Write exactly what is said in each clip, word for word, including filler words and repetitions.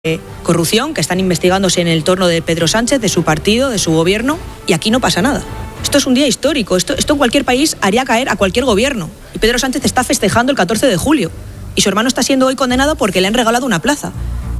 Eh, corrupción que están investigándose en el torno de Pedro Sánchez, de su partido, de su gobierno, y aquí no pasa nada. Esto es un día histórico, esto, esto en cualquier país haría caer a cualquier gobierno. Y Pedro Sánchez está festejando el catorce de julio, y su hermano está siendo hoy condenado porque le han regalado una plaza.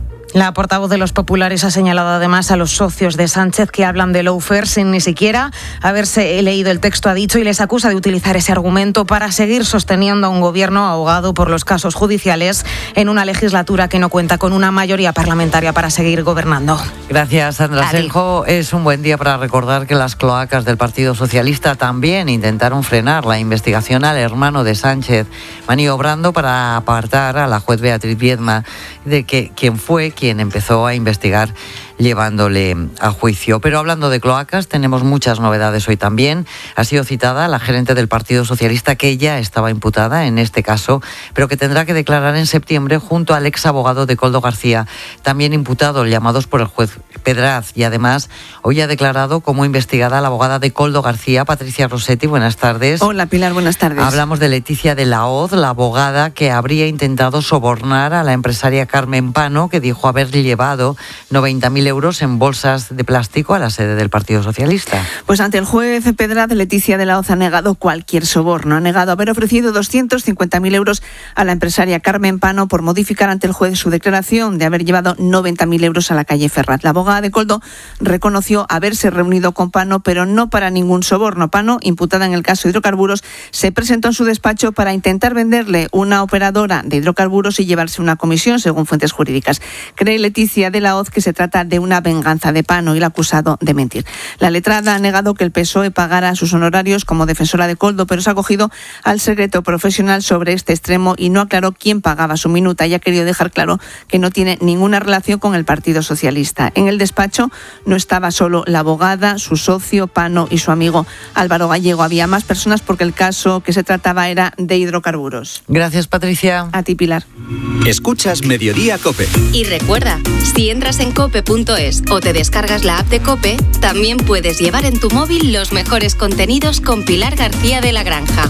La portavoz de los populares ha señalado además a los socios de Sánchez que hablan de lawfare sin ni siquiera haberse leído el texto, ha dicho, y les acusa de utilizar ese argumento para seguir sosteniendo a un gobierno ahogado por los casos judiciales en una legislatura que no cuenta con una mayoría parlamentaria para seguir gobernando. Gracias, Sandra Senjo. Es un buen día para recordar que las cloacas del Partido Socialista también intentaron frenar la investigación al hermano de Sánchez, maniobrando para apartar a la juez Beatriz Viedma de que quien fue quien empezó a investigar llevándole a juicio. Pero hablando de cloacas, tenemos muchas novedades hoy también. Ha sido citada la gerente del Partido Socialista, que ya estaba imputada en este caso, pero que tendrá que declarar en septiembre junto al ex abogado de Koldo García, también imputado, llamados por el juez Pedraz. Y además, hoy ha declarado como investigada la abogada de Koldo García, Patricia Rossetti. Buenas tardes. Hola, Pilar, buenas tardes. Hablamos de Leticia de la Hoz, la abogada que habría intentado sobornar a la empresaria Carmen Pano, que dijo haber llevado noventa mil euros en bolsas de plástico a la sede del Partido Socialista. Pues ante el juez Pedraz, Leticia de la Hoz ha negado cualquier soborno. Ha negado haber ofrecido doscientos cincuenta mil euros a la empresaria Carmen Pano por modificar ante el juez su declaración de haber llevado noventa mil euros a la calle Ferraz. La abogada de Koldo reconoció haberse reunido con Pano, pero no para ningún soborno. Pano, imputada en el caso de hidrocarburos, se presentó en su despacho para intentar venderle una operadora de hidrocarburos y llevarse una comisión, según fuentes jurídicas. Cree Leticia de la Hoz que se trata de una venganza de Pano y el acusado de mentir. La letrada ha negado que el P S O E pagara sus honorarios como defensora de Koldo, pero se ha acogido al secreto profesional sobre este extremo y no aclaró quién pagaba su minuta, y ha querido dejar claro que no tiene ninguna relación con el Partido Socialista. En el despacho no estaba solo la abogada, su socio, Pano y su amigo Álvaro Gallego. Había más personas porque el caso que se trataba era de hidrocarburos. Gracias, Patricia. A ti, Pilar. Escuchas Mediodía COPE. Y recuerda, si entras en cope punto es o te descargas la app de COPE, también puedes llevar en tu móvil los mejores contenidos con Pilar García de la Granja.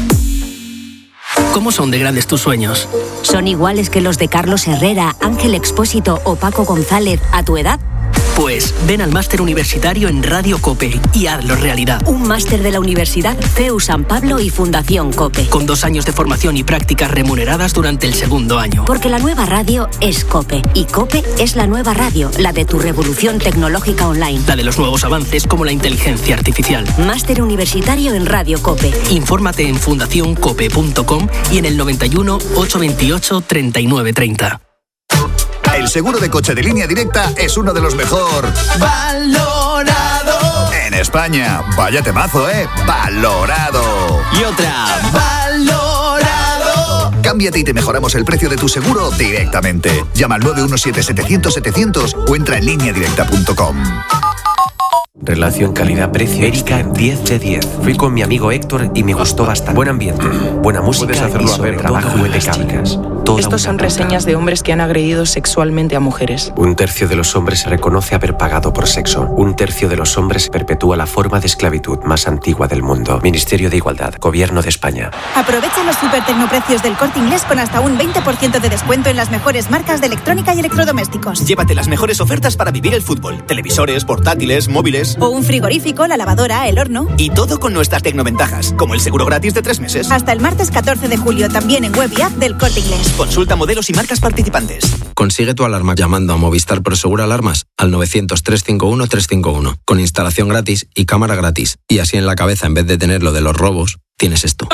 ¿Cómo son de grandes tus sueños? ¿Son iguales que los de Carlos Herrera, Ángel Expósito o Paco González a tu edad? Pues ven al máster universitario en Radio COPE y hazlo realidad. Un máster de la Universidad C E U San Pablo y Fundación COPE. Con dos años de formación y prácticas remuneradas durante el segundo año. Porque la nueva radio es COPE y COPE es la nueva radio, la de tu revolución tecnológica online. La de los nuevos avances como la inteligencia artificial. Máster universitario en Radio COPE. Infórmate en fundación cope punto com y en el noventa y uno, ochocientos veintiocho, treinta y nueve treinta. El seguro de coche de Línea Directa es uno de los mejor valorado en España. Vaya temazo, ¿eh? Valorado. Y otra, valorado. Cámbiate y te mejoramos el precio de tu seguro directamente. Llama al nueve uno siete, setecientos, setecientos o entra en línea directa punto com. Relación calidad-precio. Erika, diez de diez. Fui con mi amigo Héctor y me gustó bastante. Buen ambiente, buena música y sobre trabajo impecable. Estos son reseñas de hombres que han agredido sexualmente a mujeres. Un tercio de los hombres se reconoce haber pagado por sexo. Un tercio de los hombres perpetúa la forma de esclavitud más antigua del mundo. Ministerio de Igualdad, Gobierno de España. Aprovecha los supertecnoprecios del Corte Inglés con hasta un veinte por ciento de descuento en las mejores marcas de electrónica y electrodomésticos. Llévate las mejores ofertas para vivir el fútbol. Televisores, portátiles, móviles. O un frigorífico, la lavadora, el horno. Y todo con nuestras tecnoventajas, como el seguro gratis de tres meses. Hasta el martes catorce de julio, también en web y app del Corte Inglés. Consulta modelos y marcas participantes. Consigue tu alarma llamando a Movistar Prosegur Alarmas al novecientos, trescientos cincuenta y uno, trescientos cincuenta y uno, con instalación gratis y cámara gratis. Y así en la cabeza, en vez de tener lo de los robos, tienes esto.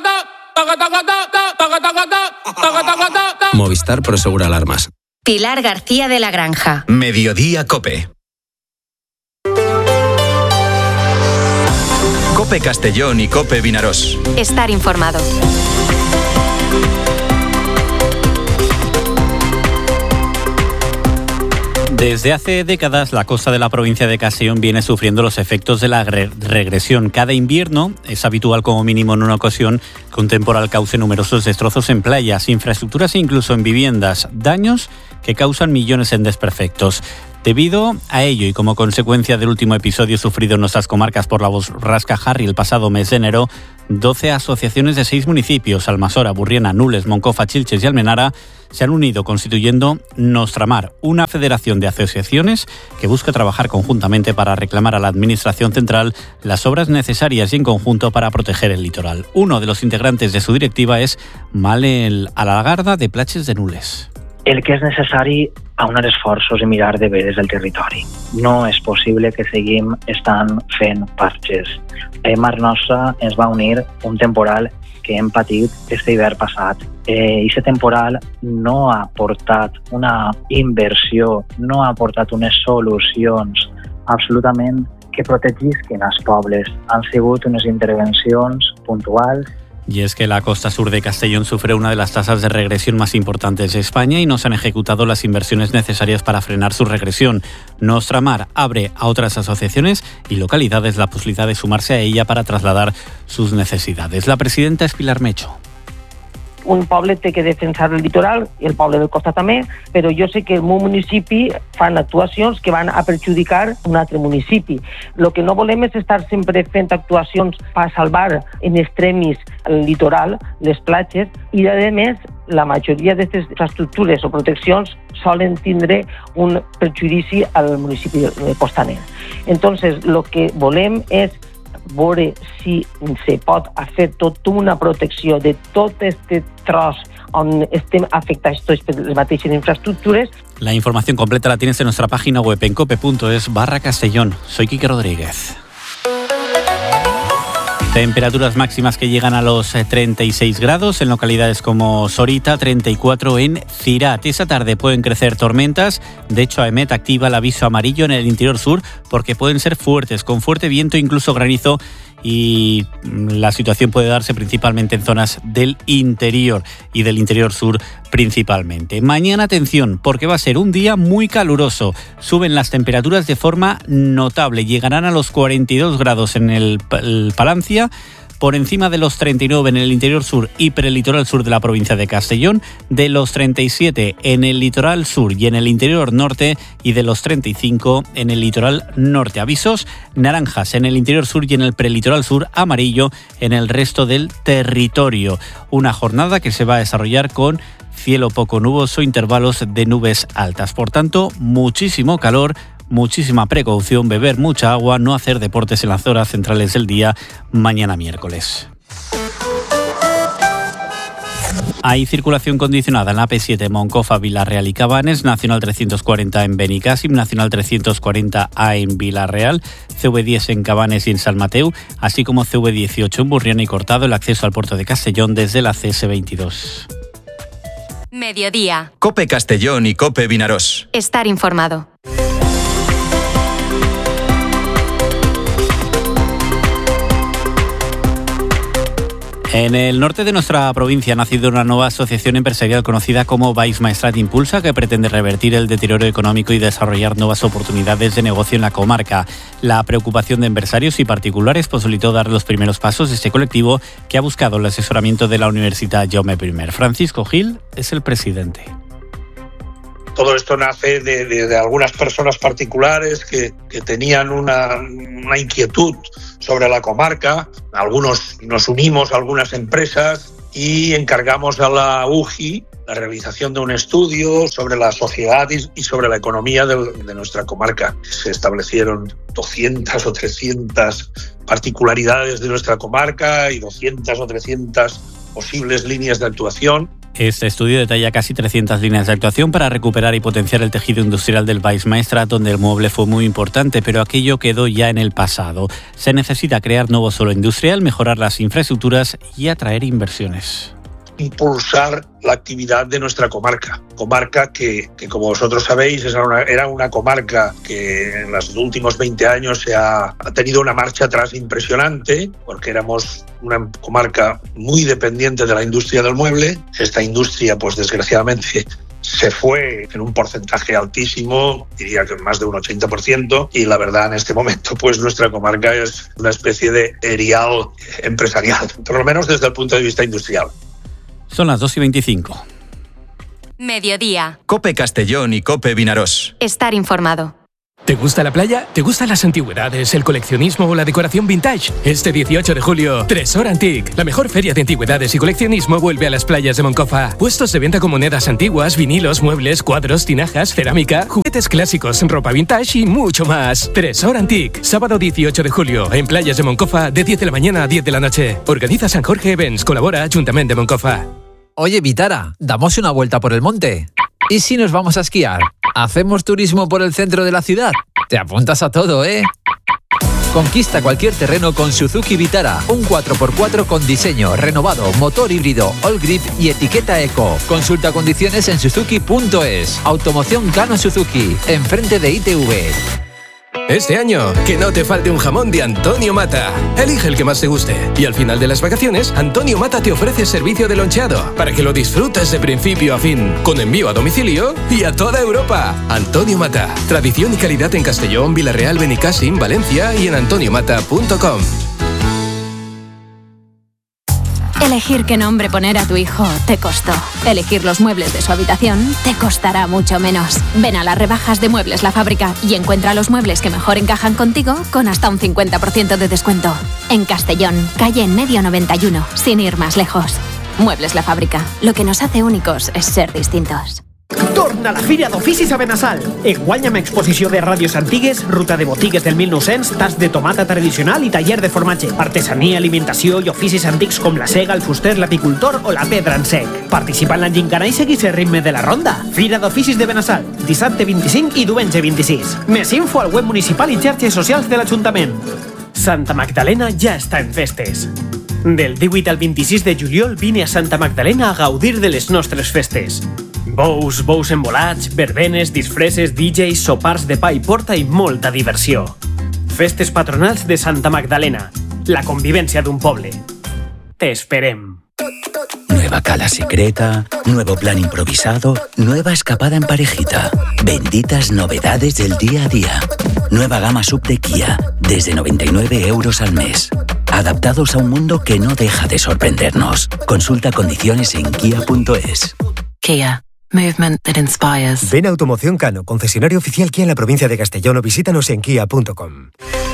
Movistar Prosegur Alarmas. Pilar García de la Granja. Mediodía COPE. COPE Castellón y COPE Vinarós. Estar informado. Desde hace décadas, la costa de la provincia de Castellón viene sufriendo los efectos de la re- regresión. Cada invierno es habitual, como mínimo en una ocasión, que un temporal cause numerosos destrozos en playas, infraestructuras e incluso en viviendas. Daños que causan millones en desperfectos. Debido a ello y como consecuencia del último episodio sufrido en nuestras comarcas por la borrasca Harry el pasado mes de enero, doce asociaciones de seis municipios, Almasora, Burriana, Nules, Moncofa, Chilches y Almenara, se han unido constituyendo Nostramar, una federación de asociaciones que busca trabajar conjuntamente para reclamar a la Administración Central las obras necesarias y en conjunto para proteger el litoral. Uno de los integrantes de su directiva es Manel Alagarda, de Platges de Nules. El que és necessari aunar esforços i mirar de veres el territori. No és possible que seguim estant fent parxes. A Mar Nostra ens va unir un temporal que hem patit este hivern passat. Eh, I aquest temporal no ha portat una inversió, no ha portat unes solucions absolutament que protegisquen els pobles. Han sigut unes intervencions puntuals. Y es que la costa sur de Castellón sufre una de las tasas de regresión más importantes de España y no se han ejecutado las inversiones necesarias para frenar su regresión. Nostramar abre a otras asociaciones y localidades la posibilidad de sumarse a ella para trasladar sus necesidades. La presidenta es Pilar Mecho. Un poble té que defensar el litoral i el poble del costat també, però jo sé que el meu municipi fan actuacions que van a perjudicar un altre municipi. El que no volem és estar sempre fent actuacions per salvar en extremis el litoral, les platges, i a més la majoria d'aquestes infraestructures o proteccions solen tindre un perjudici al municipi costaner. Entonces, el que volem és veure si se pot fer tota una protecció de tot este tros on estem afectats tots per les mateixes infraestructures. La información completa la tienes en nuestra página web en cope punto es barra Castellón. Soy Quique Rodríguez. Temperaturas máximas que llegan a los treinta y seis grados en localidades como Sorita, treinta y cuatro en Cirat. Esa tarde pueden crecer tormentas. De hecho, AEMET activa el aviso amarillo en el interior sur porque pueden ser fuertes, con fuerte viento, incluso granizo, y la situación puede darse principalmente en zonas del interior y del interior sur principalmente. Mañana, atención, porque va a ser un día muy caluroso. Suben las temperaturas de forma notable. Llegarán a los cuarenta y dos grados en el, el Palancia, por encima de los treinta y nueve en el interior sur y prelitoral sur de la provincia de Castellón, de los treinta y siete en el litoral sur y en el interior norte y de los treinta y cinco en el litoral norte. Avisos naranjas en el interior sur y en el prelitoral sur, amarillo en el resto del territorio. Una jornada que se va a desarrollar con cielo poco nuboso, intervalos de nubes altas. Por tanto, muchísimo calor, muchísima precaución, beber mucha agua, no hacer deportes en las horas centrales del día mañana miércoles. Hay circulación condicionada en la A P siete Moncofa, Vilarreal y Cabanes, Nacional trescientos cuarenta en Benicàssim, Nacional trescientos cuarenta A en Vilarreal, C V diez en Cabanes y en San Mateu, así como C V dieciocho en Burriana y Cortado, el acceso al puerto de Castellón desde la C S veintidós. Mediodía. COPE Castellón y COPE Vinarós. Estar informado. En el norte de nuestra provincia ha nacido una nueva asociación empresarial conocida como Baix Maestrat Impulsa, que pretende revertir el deterioro económico y desarrollar nuevas oportunidades de negocio en la comarca. La preocupación de empresarios y particulares posibilitó dar los primeros pasos de este colectivo, que ha buscado el asesoramiento de la Universidad Jaume I. Francisco Gil es el presidente. Todo esto nace de, de, de algunas personas particulares que, que tenían una, una inquietud sobre la comarca. Algunos nos unimos a algunas empresas y encargamos a la U G I la realización de un estudio sobre la sociedad y, y sobre la economía de, de nuestra comarca. Se establecieron doscientas o trescientas particularidades de nuestra comarca y doscientas o trescientas posibles líneas de actuación. Este estudio detalla casi trescientas líneas de actuación para recuperar y potenciar el tejido industrial del Baix Maestrat, donde el mueble fue muy importante, pero aquello quedó ya en el pasado. Se necesita crear nuevo suelo industrial, mejorar las infraestructuras y atraer inversiones. Impulsar la actividad de nuestra comarca. Comarca que, que como vosotros sabéis, era una, era una comarca que en los últimos veinte años se ha, ha tenido una marcha atrás impresionante, porque éramos una comarca muy dependiente de la industria del mueble. Esta industria, pues desgraciadamente, se fue en un porcentaje altísimo, diría que más de un ochenta por ciento, y la verdad en este momento pues nuestra comarca es una especie de erial empresarial, por lo menos desde el punto de vista industrial. Son las dos y veinticinco. Mediodía. COPE Castellón y COPE Vinarós. Estar informado. ¿Te gusta la playa? ¿Te gustan las antigüedades, el coleccionismo o la decoración vintage? Este dieciocho de julio, Tresor Antique, la mejor feria de antigüedades y coleccionismo, vuelve a las playas de Moncofa. Puestos de venta con monedas antiguas, vinilos, muebles, cuadros, tinajas, cerámica, juguetes clásicos, ropa vintage y mucho más. Tresor Antique, sábado dieciocho de julio, en playas de Moncofa, de diez de la mañana a diez de la noche. Organiza San Jorge Events, colabora Ayuntamiento de Moncofa. Oye, Vitara, ¿damos una vuelta por el monte? ¿Y si nos vamos a esquiar? ¿Hacemos turismo por el centro de la ciudad? Te apuntas a todo, ¿eh? Conquista cualquier terreno con Suzuki Vitara. Un cuatro por cuatro con diseño, renovado, motor híbrido, all grip y etiqueta eco. Consulta condiciones en suzuki punto es. Automoción Kano Suzuki, enfrente de I T V. Este año, que no te falte un jamón de Antonio Mata. Elige el que más te guste. Y al final de las vacaciones, Antonio Mata te ofrece servicio de loncheado para que lo disfrutes de principio a fin, con envío a domicilio y a toda Europa. Antonio Mata. Tradición y calidad en Castellón, Villarreal, Benicàssim, Valencia y en antonio mata punto com. Elegir qué nombre poner a tu hijo te costó. Elegir los muebles de su habitación te costará mucho menos. Ven a las rebajas de Muebles La Fábrica y encuentra los muebles que mejor encajan contigo con hasta un cincuenta por ciento de descuento. En Castellón, calle En Medio noventa y uno, sin ir más lejos. Muebles La Fábrica. Lo que nos hace únicos es ser distintos. Torna la Fira d'Oficis a Benassal. Enguany amb exposició de ràdios antigues, ruta de botigues del mil nou-cents, tas de tomata tradicional i taller de formatge, artesania, alimentació i oficis antics com la sega, el fuster, l'apicultor o la pedra en sec. Participa en la gincana i seguís el ritme de la ronda. Fira d'Oficis de Benassal, dissabte vint-i-cinc i diumenge vint-i-sis. Més info al web municipal i xarxes socials de l'Ajuntament. Santa Magdalena ja està en festes. Del divuit al vint-i-sis de juliol vine a Santa Magdalena a gaudir de les nostres festes. Bous, bous embolats, verbenes, disfresses, D Js, sopars de pa i porta i molta diversió. Festes patronals de Santa Magdalena, la convivència d'un poble. Te esperem. Nueva cala secreta, nuevo plan improvisado, nueva escapada en parejita. Benditas novedades del día a día. Nueva gama sub de Kia, desde noventa y nueve euros al mes. Adaptados a un mundo que no deja de sorprendernos. Consulta condiciones en kia punto es. Kia. Movement that inspires. Ven a Automoción Kano, concesionario oficial Kia en la provincia de Castellón, o visítanos en kia punto com.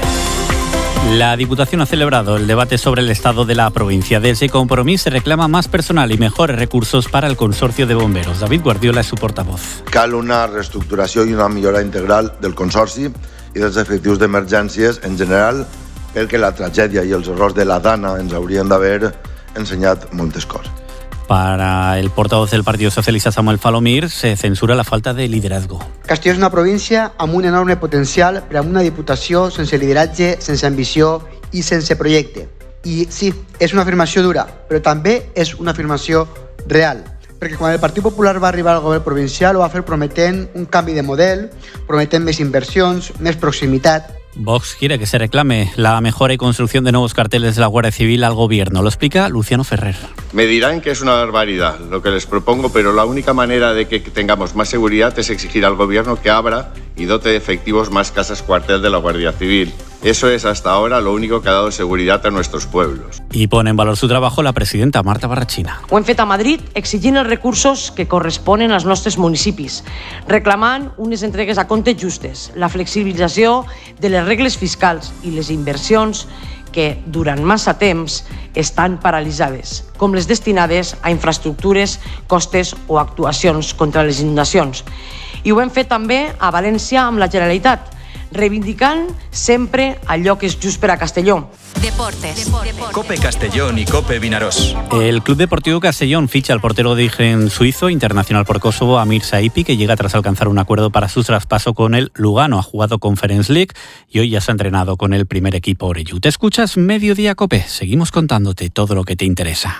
La Diputación ha celebrado el debate sobre el estado de la provincia. Desde Compromís se reclama más personal y mejores recursos para el consorcio de bomberos. David Guardiola es su portavoz. Cal una reestructuració i una millora integral del consorci i dels efectius d'emergències en general, perquè la tragèdia i els errors de la Dana ens haurien d'haver ensenyat moltes coses. Para el portavoz del Partido Socialista, Samuel Falomir, se censura la falta de liderazgo. Castelló és una província amb un enorme potencial, però amb una diputació sense lideratge, sense ambició i sense projecte. I sí, és una afirmació dura, però també és una afirmació real. Perquè quan el Partit Popular va arribar al govern provincial ho va fer prometent un canvi de model, prometent més inversions, més proximitat. Vox quiere que se reclame la mejora y construcción de nuevos carteles de la Guardia Civil al gobierno. Lo explica Luciano Ferrer. Me dirán que es una barbaridad lo que les propongo, pero la única manera de que tengamos más seguridad es exigir al gobierno que abra y dote de efectivos más casas cuartel de la Guardia Civil. Eso es hasta ahora lo único que ha dado seguridad a nuestros pueblos. Y pone en valor su trabajo la presidenta Marta Barrachina. Ho hem fet a Madrid exigint els recursos que corresponen als nostres municipis, reclamant unes entregues a compte justes, la flexibilització de les regles fiscals i les inversions que durant massa temps estan paralitzades, com les destinades a infraestructures, costes o actuacions contra les inundacions. I ho hem fet també a València amb la Generalitat, reivindicant sempre allò que és just per a Castelló. Deportes. Cope Castellón y Cope Vinarós. El Club Deportivo Castellón ficha al portero de origen suizo, internacional por Kosovo, Amir Saipi, que llega tras alcanzar un acuerdo para su traspaso con el Lugano. Ha jugado Conference League y hoy ya se ha entrenado con el primer equipo Orellu. Te escuchas Mediodía Cope. Seguimos contándote todo lo que te interesa.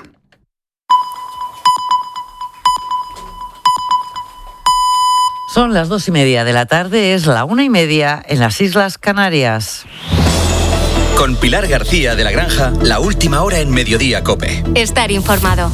Son las dos y media de la tarde, es la una y media en las Islas Canarias. Con Pilar García de la Granja, la última hora en Mediodía Cope. Estar informado.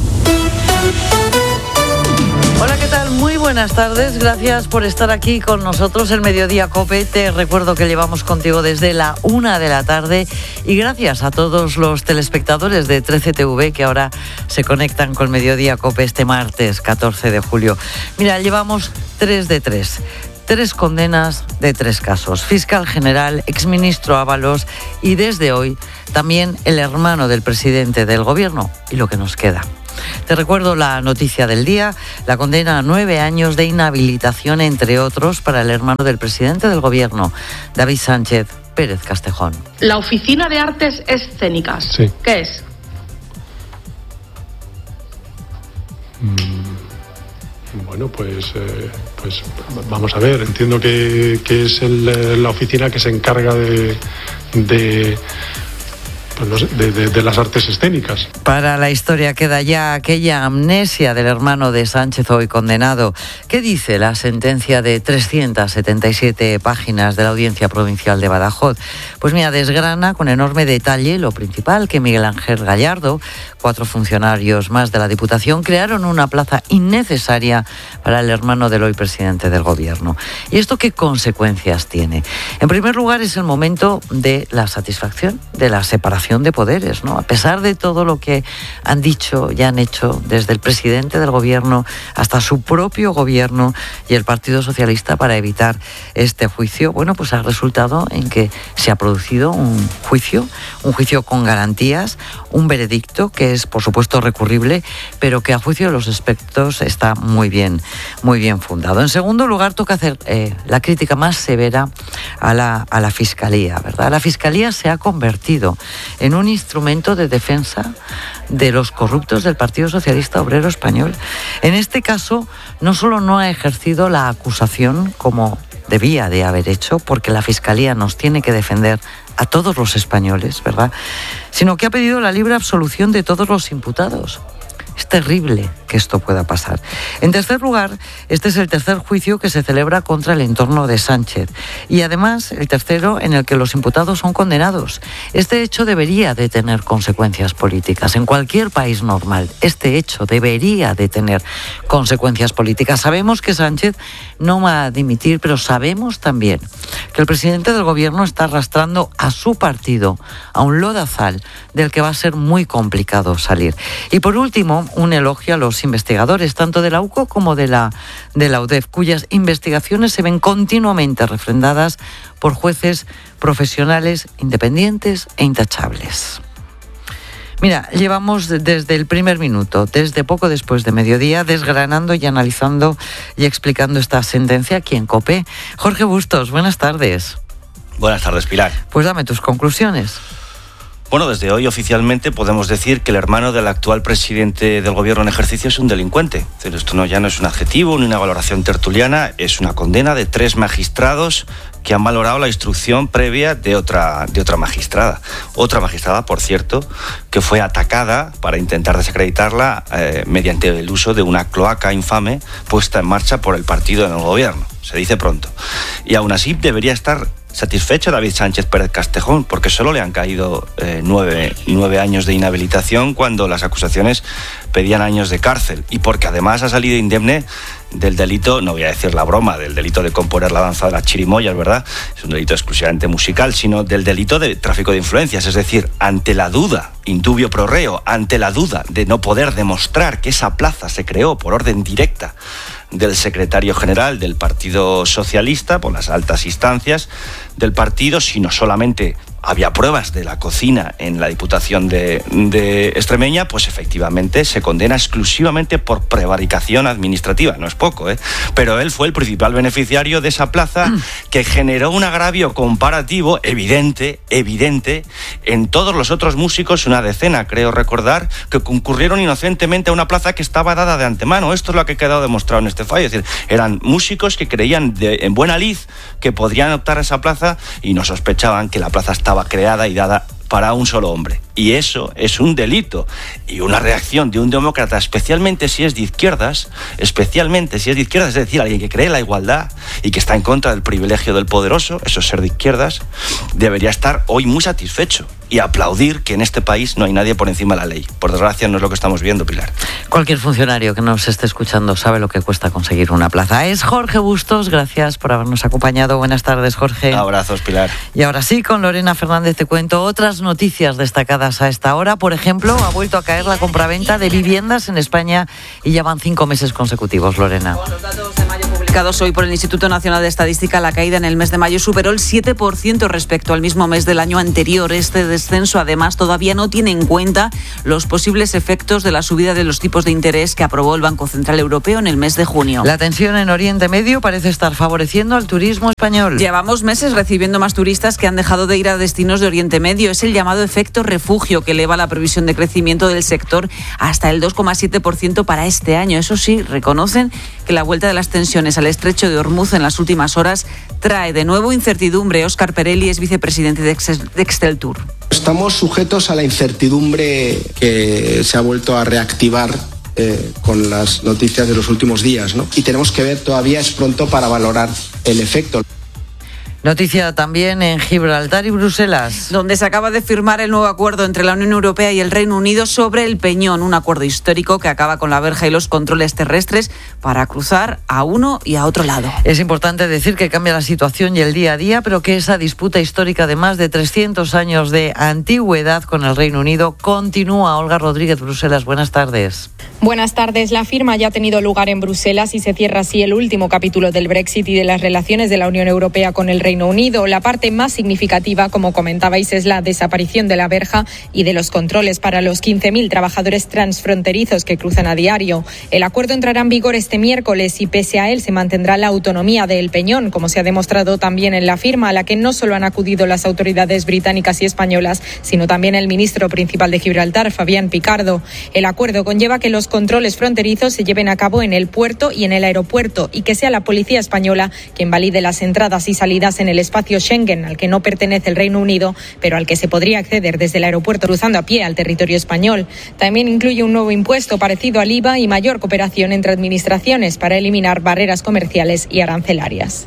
Hola, ¿qué tal? Muy buenas tardes. Gracias por estar aquí con nosotros en Mediodía Cope. Te recuerdo que llevamos contigo desde la una de la tarde y gracias a todos los telespectadores de trece T V que ahora se conectan con Mediodía Cope este martes catorce de julio. Mira, llevamos tres de tres. tres condenas de tres casos. Fiscal general, exministro Ábalos y desde hoy también el hermano del presidente del gobierno y lo que nos queda. Te recuerdo la noticia del día, la condena a nueve años de inhabilitación, entre otros, para el hermano del presidente del gobierno, David Sánchez Pérez Castejón. La Oficina de Artes Escénicas, sí. ¿Qué es? Mm, bueno, pues, eh, pues vamos a ver, entiendo que, que es el, la oficina que se encarga de... de pues no sé, de, de, de las artes escénicas. Para la historia queda ya aquella amnesia del hermano de Sánchez, hoy condenado. ¿Qué dice la sentencia de trescientas setenta y siete páginas de la Audiencia Provincial de Badajoz? Pues mira, desgrana con enorme detalle lo principal, que Miguel Ángel Gallardo, cuatro funcionarios más de la Diputación, crearon una plaza innecesaria para el hermano del hoy presidente del gobierno. ¿Y esto qué consecuencias tiene? En primer lugar, es el momento de la satisfacción, de la separación de poderes, ¿no? A pesar de todo lo que han dicho y han hecho desde el presidente del gobierno hasta su propio gobierno y el Partido Socialista para evitar este juicio, bueno, pues ha resultado en que se ha producido un juicio, un juicio con garantías, un veredicto que es, por supuesto, recurrible, pero que a juicio de los expertos está muy bien, muy bien fundado. En segundo lugar, toca hacer eh, la crítica más severa a la, a la Fiscalía, ¿verdad? La Fiscalía se ha convertido en un instrumento de defensa de los corruptos del Partido Socialista Obrero Español. En este caso, no solo no ha ejercido la acusación como debía de haber hecho, porque la Fiscalía nos tiene que defender a todos los españoles, ¿verdad?, sino que ha pedido la libre absolución de todos los imputados. Es terrible que esto pueda pasar. En tercer lugar, este es el tercer juicio que se celebra contra el entorno de Sánchez y además el tercero en el que los imputados son condenados. Este hecho debería de tener consecuencias políticas. En cualquier país normal, este hecho debería de tener consecuencias políticas. Sabemos que Sánchez no va a dimitir, pero sabemos también que el presidente del gobierno está arrastrando a su partido a un lodazal del que va a ser muy complicado salir. Y por último, un elogio a los investigadores, tanto de la U C O como de la, de la U D E F, cuyas investigaciones se ven continuamente refrendadas por jueces profesionales, independientes e intachables. Mira, llevamos desde el primer minuto, desde poco después de mediodía, desgranando y analizando y explicando esta sentencia aquí en COPE. Jorge Bustos, buenas tardes. Buenas tardes, Pilar. Pues dame tus conclusiones. Bueno, desde hoy oficialmente podemos decir que el hermano del actual presidente del gobierno en ejercicio es un delincuente. Pero esto no, ya no es un adjetivo ni una valoración tertuliana, es una condena de tres magistrados que han valorado la instrucción previa de otra, de otra magistrada. Otra magistrada, por cierto, que fue atacada para intentar desacreditarla eh, mediante el uso de una cloaca infame puesta en marcha por el partido en el gobierno. Se dice pronto. Y aún así debería estar satisfecho David Sánchez Pérez Castejón, porque solo le han caído eh, nueve, nueve años de inhabilitación cuando las acusaciones pedían años de cárcel, y porque además ha salido indemne del delito, no voy a decir la broma, del delito de componer la danza de las chirimoyas, ¿verdad? Es un delito exclusivamente musical, sino del delito de tráfico de influencias, es decir, ante la duda, indubio pro reo, ante la duda de no poder demostrar que esa plaza se creó por orden directa del secretario general del Partido Socialista, por las altas instancias del partido, sino solamente había pruebas de la cocina en la Diputación de, de Extremeña, pues efectivamente se condena exclusivamente por prevaricación administrativa. No es poco, ¿eh? Pero él fue el principal beneficiario de esa plaza que generó un agravio comparativo evidente, evidente, en todos los otros músicos, una decena, creo recordar, que concurrieron inocentemente a una plaza que estaba dada de antemano. Esto es lo que ha quedado demostrado en este fallo. Es decir, eran músicos que creían de, en buena lid que podrían optar a esa plaza y no sospechaban que la plaza estaba creada y dada para un solo hombre. Y eso es un delito y una reacción de un demócrata, especialmente si es de izquierdas, especialmente si es de izquierdas, es decir, alguien que cree en la igualdad y que está en contra del privilegio del poderoso, eso es ser de izquierdas, debería estar hoy muy satisfecho y aplaudir que en este país no hay nadie por encima de la ley. Por desgracia no es lo que estamos viendo, Pilar. Cualquier funcionario que nos esté escuchando sabe lo que cuesta conseguir una plaza. Es Jorge Bustos, gracias por habernos acompañado. Buenas tardes, Jorge. Abrazos, Pilar. Y ahora sí, con Lorena Fernández te cuento otras noticias destacadas a esta hora. Por ejemplo, ha vuelto a caer la compraventa de viviendas en España y ya van cinco meses consecutivos, Lorena. Con los datos de mayo publicados publicados hoy por el Instituto Nacional de Estadística, la caída en el mes de mayo superó el siete por ciento respecto al mismo mes del año anterior. Este descenso, además, todavía no tiene en cuenta los posibles efectos de la subida de los tipos de interés que aprobó el Banco Central Europeo en el mes de junio. La tensión en Oriente Medio parece estar favoreciendo al turismo español. Llevamos meses recibiendo más turistas que han dejado de ir a destinos de Oriente Medio. Es el llamado efecto refugio que eleva la previsión de crecimiento del sector hasta el dos coma siete por ciento para este año. Eso sí, reconocen que la vuelta de las tensiones al estrecho de Hormuz en las últimas horas trae de nuevo incertidumbre. Óscar Perelli es vicepresidente de Exceltur. Estamos sujetos a la incertidumbre que se ha vuelto a reactivar eh, con las noticias de los últimos días, ¿no? Y tenemos que ver, todavía es pronto para valorar el efecto. Noticia también en Gibraltar y Bruselas, donde se acaba de firmar el nuevo acuerdo entre la Unión Europea y el Reino Unido sobre el Peñón, un acuerdo histórico que acaba con la verja y los controles terrestres para cruzar a uno y a otro lado. Es importante decir que cambia la situación y el día a día, pero que esa disputa histórica de más de trescientos años de antigüedad con el Reino Unido continúa. Olga Rodríguez, Bruselas, buenas tardes. Buenas tardes. La firma ya ha tenido lugar en Bruselas y se cierra así el último capítulo del Brexit y de las relaciones de la Unión Europea con el Reino Unido. La parte más significativa, como comentabais, es la desaparición de la verja y de los controles para los quince mil trabajadores transfronterizos que cruzan a diario. El acuerdo entrará en vigor este miércoles y pese a él se mantendrá la autonomía del Peñón, como se ha demostrado también en la firma, a la que no solo han acudido las autoridades británicas y españolas, sino también el ministro principal de Gibraltar, Fabián Picardo. El acuerdo conlleva que los controles fronterizos se lleven a cabo en el puerto y en el aeropuerto y que sea la policía española quien valide las entradas y salidas en el espacio Schengen, al que no pertenece el Reino Unido, pero al que se podría acceder desde el aeropuerto cruzando a pie al territorio español. También incluye un nuevo impuesto parecido al I V A y mayor cooperación entre administraciones para eliminar barreras comerciales y arancelarias.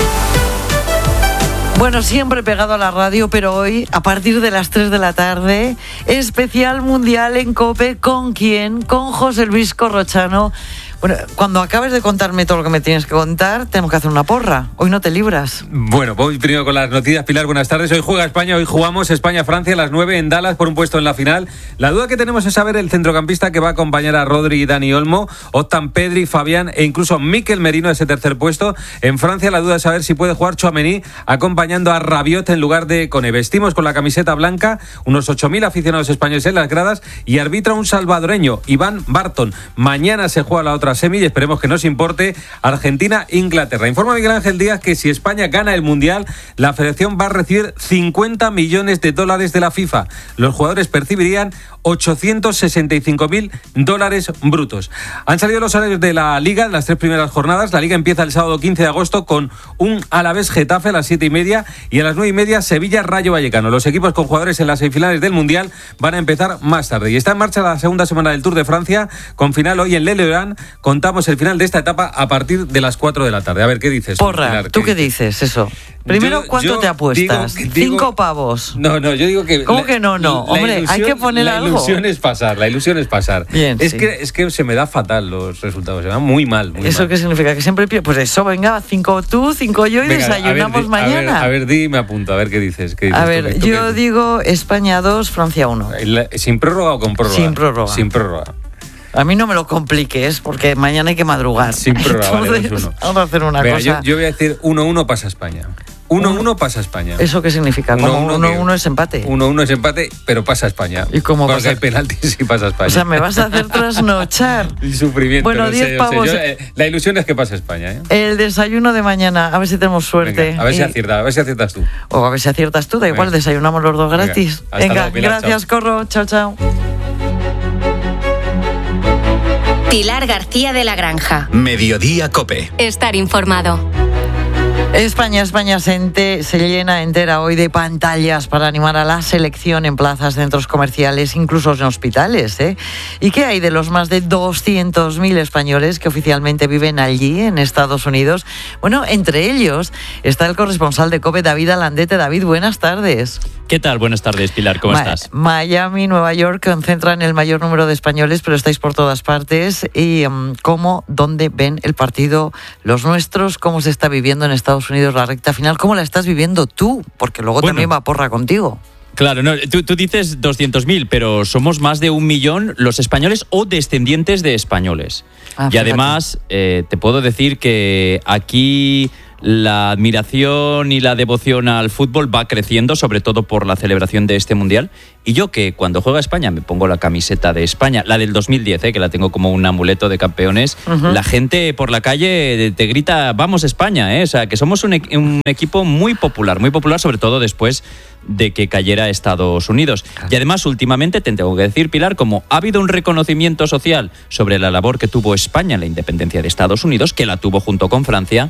Bueno, siempre pegado a la radio, pero hoy, a partir de las tres de la tarde, especial mundial en COPE. ¿Con quién? Con José Luis Corrochano. Bueno, cuando acabes de contarme todo lo que me tienes que contar, tenemos que hacer una porra. Hoy no te libras. Bueno, voy primero con las noticias. Pilar, buenas tardes. Hoy juega España, hoy jugamos España-Francia a las nueve en Dallas por un puesto en la final. La duda que tenemos es saber el centrocampista que va a acompañar a Rodri y Dani Olmo. Optan Pedri, Fabián e incluso Mikel Merino a ese tercer puesto. En Francia la duda es saber si puede jugar Tchouaméni acompañando a Rabiot en lugar de Koné. Vestimos con la camiseta blanca, unos ocho mil aficionados españoles en las gradas y arbitra un salvadoreño, Iván Barton. Mañana se juega la otra semi y esperemos que nos importe Argentina-Inglaterra. Informa Miguel Ángel Díaz que si España gana el Mundial, la federación va a recibir cincuenta millones de dólares de la FIFA. Los jugadores percibirían ochocientos sesenta y cinco mil dólares brutos. Han salido los horarios de la Liga en las tres primeras jornadas. La Liga empieza el sábado quince de agosto con un Alavés Getafe a las siete y media y a las nueve y media Sevilla Rayo Vallecano. Los equipos con jugadores en las semifinales del Mundial van a empezar más tarde. Y está en marcha la segunda semana del Tour de Francia con final hoy en Leleurán. Contamos el final de esta etapa a partir de las cuatro de la tarde. A ver, ¿qué dices? Porra, Pilar, ¿tú ¿qué qué dices? dices eso? Primero, yo, ¿cuánto yo te apuestas? Digo, digo, Cinco pavos. No, no, yo digo que... ¿Cómo la, que no, no? Hombre, ilusión, hay que poner la algo. La ilusión es pasar, la ilusión es pasar. Bien, es, sí. que, es que se me da fatal los resultados, se me da muy mal. Muy ¿Eso mal. qué significa? Que siempre pierdo. Pues eso, venga, cinco tú, cinco yo y Venga, desayunamos a ver, mañana. A ver, a ver, di, me apunto, a ver qué dices. Qué dices a ver, tú, yo qué... digo España dos, Francia uno. ¿Sin prórroga o con prórroga? Sin prórroga. Sin prórroga. A mí no me lo compliques, porque mañana hay que madrugar. Sin prórroga, vale, dos uno. Vamos a hacer una Venga, cosa. Yo, yo voy a decir uno uno pasa España. uno uno pasa España. ¿Eso qué significa? Como uno uno es empate. uno uno es empate, pero pasa España. ¿Y cómo Porque pasa? hay penaltis y pasa España. O sea, me vas a hacer trasnochar. Y sufrimiento. Bueno, no diez sé, pavos. No sé. Yo, eh, la ilusión es que pase España, ¿eh? El desayuno de mañana, a ver si tenemos suerte. Venga, a ver y... si aciertas, a ver si aciertas tú. O a ver si aciertas tú, da igual, Venga. Desayunamos los dos gratis. Venga, Venga, luego, Pilar, gracias, chao. Corro. Chao, chao. Pilar García de la Granja. Mediodía COPE. Estar informado. España, España se, ente, se llena entera hoy de pantallas para animar a la selección en plazas, centros comerciales, incluso en hospitales, ¿eh? ¿Y qué hay de los más de doscientos mil españoles que oficialmente viven allí, en Estados Unidos? Bueno, entre ellos está el corresponsal de COPE, David Alandete. David, buenas tardes. ¿Qué tal? Buenas tardes, Pilar, ¿cómo Ma- estás? Miami, Nueva York concentran el mayor número de españoles, pero estáis por todas partes. ¿Y um, cómo, dónde ven el partido los nuestros? ¿Cómo se está viviendo en Estados Unidos la recta final? ¿Cómo la estás viviendo tú? Porque luego Bueno. también va porra contigo. Claro, no, tú, tú dices doscientos mil, pero somos más de un millón los españoles o descendientes de españoles. Ah, y además, eh, te puedo decir que aquí la admiración y la devoción al fútbol va creciendo, sobre todo por la celebración de este Mundial. Y yo que cuando juega España me pongo la camiseta de España, la del dos mil diez, eh, que la tengo como un amuleto de campeones, uh-huh. La gente por la calle te grita, vamos España, eh. O sea, que somos un, e- un equipo muy popular, muy popular, sobre todo después de que cayera Estados Unidos. Y además, últimamente, te tengo que decir, Pilar, como ha habido un reconocimiento social sobre la labor que tuvo España en la independencia de Estados Unidos, que la tuvo junto con Francia,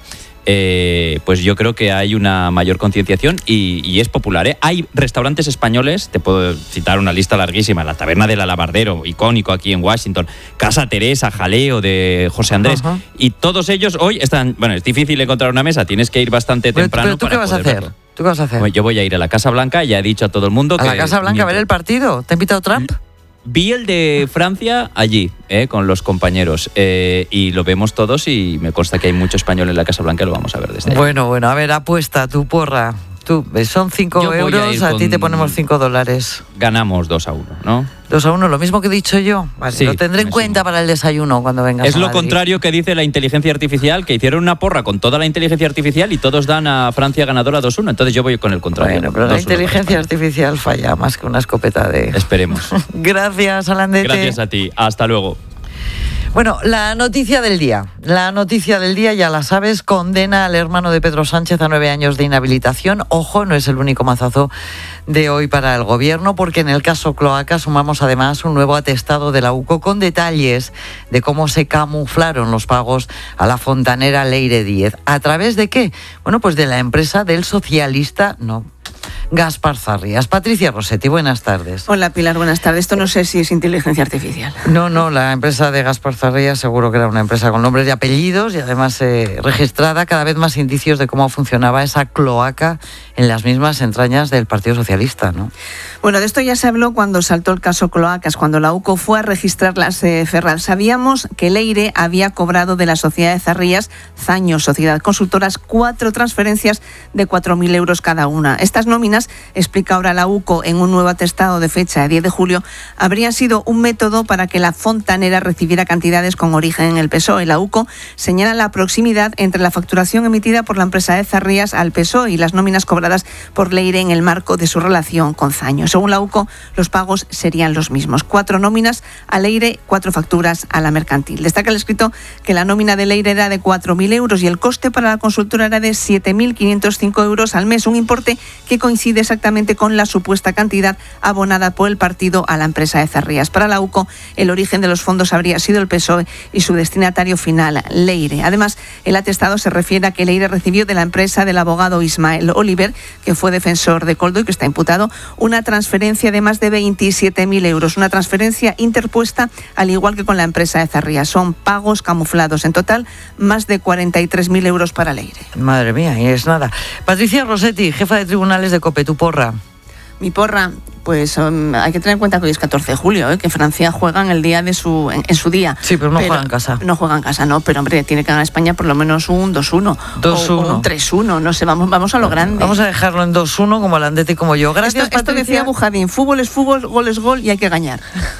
eh, pues yo creo que hay una mayor concienciación y, y es popular, ¿eh? Hay restaurantes españoles, te puedo citar una lista larguísima, la Taberna del Alabardero, icónico aquí en Washington, Casa Teresa, Jaleo de José Andrés, uh-huh. Y todos ellos hoy están, bueno, es difícil encontrar una mesa, tienes que ir bastante pero, temprano. ¿Pero tú para qué vas a hacer? Verlo. ¿Tú qué vas a hacer? Bueno, yo voy a ir a la Casa Blanca y ya he dicho a todo el mundo ¿A que... la Casa Blanca a ver el partido? ¿Te ha invitado Trump? Vi el de Francia allí, eh, con los compañeros, eh, y lo vemos todos y me consta que hay mucho español en la Casa Blanca y lo vamos a ver desde ahí. Bueno, bueno, a ver, apuesta, tu porra. Tú, son cinco euros, a, a ti te ponemos cinco dólares. Ganamos dos a uno, ¿no? dos a uno, lo mismo que he dicho yo. Vale, sí, lo tendré en cuenta sumo. Para el desayuno cuando vengas. Es a lo Madrid. Contrario que dice la inteligencia artificial, que hicieron una porra con toda la inteligencia artificial y todos dan a Francia ganadora dos uno. Entonces yo voy con el contrario. Bueno, pero la inteligencia artificial falla más que una escopeta de... Esperemos. Gracias, Alandete. Gracias a ti. Hasta luego. Bueno, la noticia del día. La noticia del día, ya la sabes, condena al hermano de Pedro Sánchez a nueve años de inhabilitación. Ojo, no es el único mazazo de hoy para el gobierno, porque en el caso Cloaca sumamos además un nuevo atestado de la U C O con detalles de cómo se camuflaron los pagos a la fontanera Leire Díez. ¿A través de qué? Bueno, pues de la empresa del socialista, no, Gaspar Zarrías. Patricia Rossetti, buenas tardes. Hola Pilar, buenas tardes. Esto no sé si es inteligencia artificial. No, no, la empresa de Gaspar Zarrías seguro que era una empresa con nombres y apellidos y además eh, registrada, cada vez más indicios de cómo funcionaba esa cloaca en las mismas entrañas del Partido Socialista, ¿no? Bueno, de esto ya se habló cuando saltó el caso Cloacas, cuando la U C O fue a registrar las eh, Ferral. Sabíamos que Leire había cobrado de la sociedad de Zarrías, Zaño, Sociedad Consultoras, cuatro transferencias de cuatro mil euros cada una. Estas nóminas, explica ahora la U C O en un nuevo atestado de fecha de diez de julio, habrían sido un método para que la fontanera recibiera cantidades con origen en el P S O E. La U C O señala la proximidad entre la facturación emitida por la empresa de Zarrías al P S O E y las nóminas cobradas por Leire en el marco de su relación con Zaño. Según la U C O, los pagos serían los mismos. Cuatro nóminas a Leire, cuatro facturas a la mercantil. Destaca el escrito que la nómina de Leire era de cuatro mil euros y el coste para la consultora era de siete mil quinientos cinco euros al mes, un importe que coincide exactamente con la supuesta cantidad abonada por el partido a la empresa de Zarrías. Para la U C O, el origen de los fondos habría sido el P S O E y su destinatario final, Leire. Además, el atestado se refiere a que Leire recibió de la empresa del abogado Ismael Oliver, que fue defensor de Koldo y que está imputado, una transferencia de más de veintisiete mil euros. Una transferencia interpuesta, al igual que con la empresa de Zarrías. Son pagos camuflados. En total, más de cuarenta y tres mil euros para Leire. Madre mía, y es nada. Patricia Rossetti, jefa de tribunales de COPE, tu porra. Mi porra, pues um, hay que tener en cuenta que hoy es catorce de julio, ¿eh? Que Francia juega en el día de su en, en su día. Sí, pero no pero, juega en casa. No juega en casa, no, pero hombre, tiene que ganar España por lo menos un dos uno. dos uno. O un tres uno, no sé, vamos, vamos a lo grande. Vamos a dejarlo en dos uno como Alandete y como yo. Gracias, esto, Patricia. Esto decía Bujadín, fútbol es fútbol, gol es gol y hay que ganar.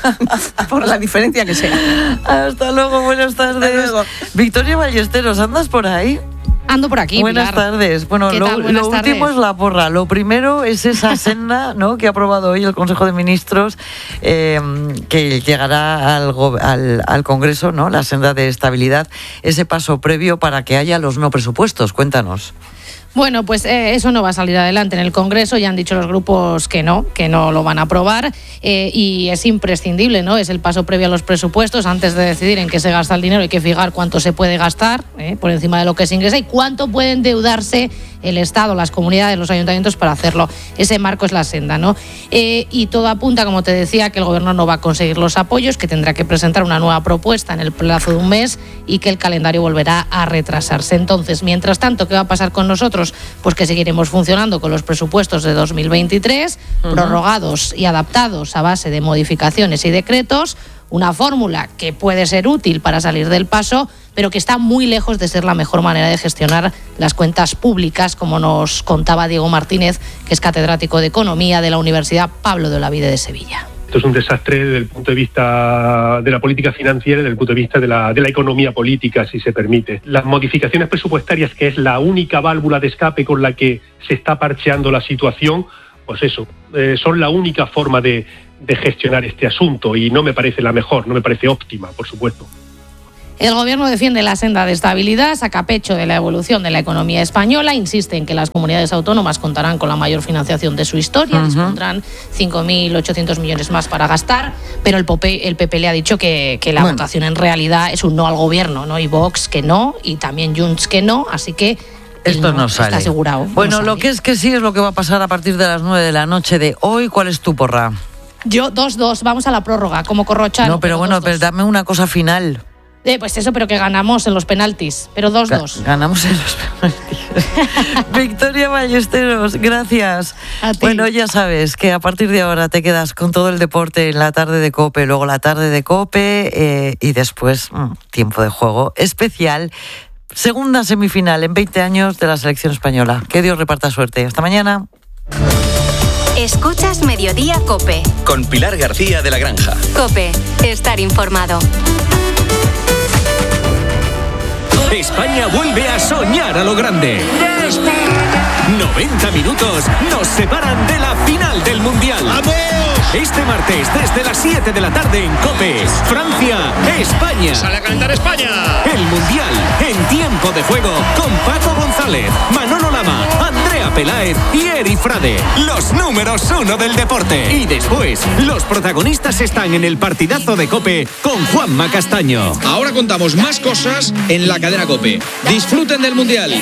Por la diferencia que sea. Hasta luego, buenas tardes. Hasta luego. Victoria Ballesteros, ¿andas por ahí? Ando por aquí, Buenas Pilar. tardes. Bueno, lo, tal? Buenas lo tardes. último es la porra. Lo primero es esa senda, ¿no?, que ha aprobado hoy el Consejo de Ministros, eh, que llegará al, al, al Congreso, ¿no?, la senda de estabilidad, ese paso previo para que haya los no presupuestos. Cuéntanos. Bueno, pues eh, eso no va a salir adelante en el Congreso. Ya han dicho los grupos que no, que no lo van a aprobar, eh, y es imprescindible, ¿no? Es el paso previo a los presupuestos. Antes de decidir en qué se gasta el dinero hay que fijar cuánto se puede gastar, eh, por encima de lo que se ingresa, y cuánto puede endeudarse el Estado, las comunidades, los ayuntamientos para hacerlo. Ese marco es la senda, ¿no? Eh, y todo apunta, como te decía, que el Gobierno no va a conseguir los apoyos, que tendrá que presentar una nueva propuesta en el plazo de un mes y que el calendario volverá a retrasarse. Entonces, mientras tanto, ¿qué va a pasar con nosotros? Pues que seguiremos funcionando con los presupuestos de dos mil veintitrés, uh-huh. prorrogados y adaptados a base de modificaciones y decretos, una fórmula que puede ser útil para salir del paso, pero que está muy lejos de ser la mejor manera de gestionar las cuentas públicas, como nos contaba Diego Martínez, que es catedrático de Economía de la Universidad Pablo de Olavide de Sevilla. Esto es un desastre desde el punto de vista de la política financiera y desde el punto de vista de la, de la economía política, si se permite. Las modificaciones presupuestarias, que es la única válvula de escape con la que se está parcheando la situación, pues eso, eh, son la única forma de, de gestionar este asunto y no me parece la mejor, no me parece óptima, por supuesto. El Gobierno defiende la senda de estabilidad, saca pecho de la evolución de la economía española, insiste en que las comunidades autónomas contarán con la mayor financiación de su historia, uh-huh. dispondrán cinco mil ochocientos millones más para gastar, pero el P P, el P P le ha dicho que, que la bueno. votación en realidad es un no al Gobierno, ¿no? Y Vox que no, y también Junts que no, así que esto no, no sale. Está asegurado. Bueno, no lo que es que sí es lo que va a pasar a partir de las nueve de la noche de hoy. ¿Cuál es tu porra? Yo dos dos, vamos a la prórroga, como Corrochano. No, pero, pero bueno, dos, pero dame una cosa final. Eh, pues eso, pero que ganamos en los penaltis, pero dos dos. Ga- ganamos en los penaltis. Victoria Ballesteros, gracias. A ti. Bueno, ya sabes que a partir de ahora te quedas con todo el deporte en la tarde de COPE, luego la tarde de COPE eh, y después mmm, tiempo de juego especial. Segunda semifinal en veinte años de la selección española. Que Dios reparta suerte. Hasta mañana. Escuchas Mediodía COPE. Con Pilar García de la Granja. COPE, estar informado. España vuelve a soñar a lo grande. noventa minutos nos separan de la final del Mundial. ¡Vamos! Este martes desde las siete de la tarde en COPE. Francia, España. ¡Sale a calentar España! El Mundial en tiempo de juego con Paco González, Manolo Lama, Andrea Peláez y Eri Frade. Los números uno del deporte. Y después, los protagonistas están en el partidazo de COPE con Juanma Castaño. Ahora contamos más cosas en la cadena COPE. Disfruten del Mundial.